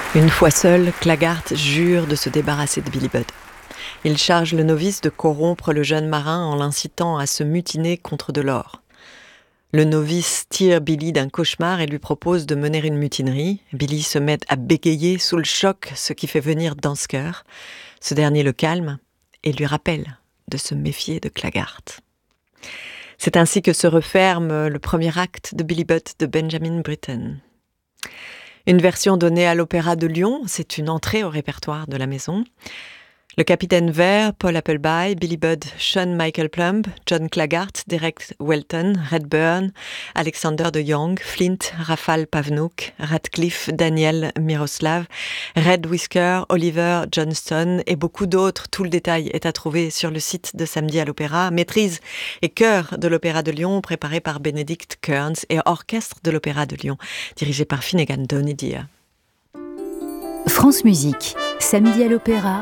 Une fois seul, Claggart jure de se débarrasser de Billy Budd. Il charge le novice de corrompre le jeune marin en l'incitant à se mutiner contre de l'or. Le novice tire Billy d'un cauchemar et lui propose de mener une mutinerie. Billy se met à bégayer sous le choc, ce qui fait venir Dansker. Ce dernier le calme et lui rappelle de se méfier de Claggart. C'est ainsi que se referme le premier acte de Billy Budd de Benjamin Britten. Une version donnée à l'Opéra de Lyon, c'est une entrée au répertoire de la maison. Le Capitaine Vert, Paul Appleby, Billy Budd, Sean Michael Plumb, John Claggart, Derek Welton, Redburn, Alexander de Young, Flint, Rafal Pavnouk, Radcliffe, Daniel Miroslav, Red Whisker, Oliver Johnston et beaucoup d'autres. Tout le détail est à trouver sur le site de Samedi à l'Opéra. Maîtrise et chœur de l'Opéra de Lyon, préparé par Benedict Kearns, et orchestre de l'Opéra de Lyon, dirigé par Finnegan Donidir. France Musique, Samedi à l'Opéra,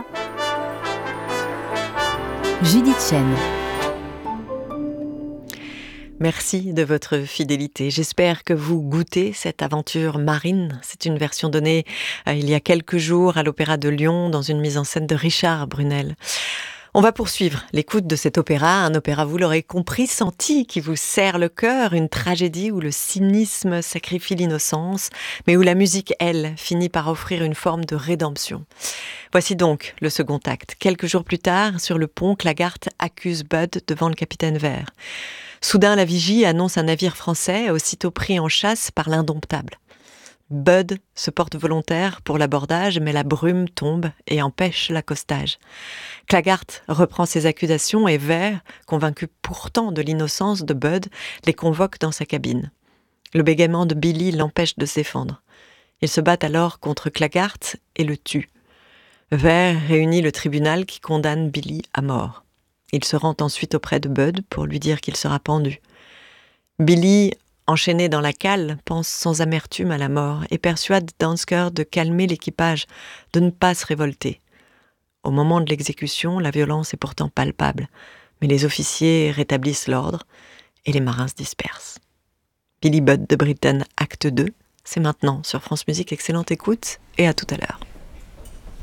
Judith Chen. Merci de votre fidélité. J'espère que vous goûtez cette aventure marine. C'est une version donnée il y a quelques jours à l'Opéra de Lyon dans une mise en scène de Richard Brunel. On va poursuivre l'écoute de cet opéra, un opéra, vous l'aurez compris, senti, qui vous serre le cœur, une tragédie où le cynisme sacrifie l'innocence, mais où la musique, elle, finit par offrir une forme de rédemption. Voici donc le second acte. Quelques jours plus tard, sur le pont, Claggart accuse Budd devant le Capitaine Vert. Soudain, la vigie annonce un navire français, aussitôt pris en chasse par l'Indomptable. Budd se porte volontaire pour l'abordage, mais la brume tombe et empêche l'accostage. Claggart reprend ses accusations et Vert, convaincu pourtant de l'innocence de Budd, les convoque dans sa cabine. Le bégaiement de Billy l'empêche de se défendre. Il se bat alors contre Claggart et le tue. Vert réunit le tribunal qui condamne Billy à mort. Il se rend ensuite auprès de Budd pour lui dire qu'il sera pendu. Billy, enchaîné dans la cale, pense sans amertume à la mort et persuade Dansker de calmer l'équipage, de ne pas se révolter. Au moment de l'exécution, la violence est pourtant palpable, mais les officiers rétablissent l'ordre et les marins se dispersent. Billy Budd de Britten, acte 2, c'est maintenant sur France Musique. Excellente écoute et à tout à l'heure.